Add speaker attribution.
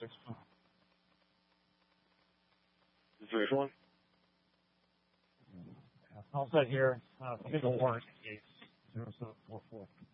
Speaker 1: Is there one?
Speaker 2: All set here. Single warrant case 0744.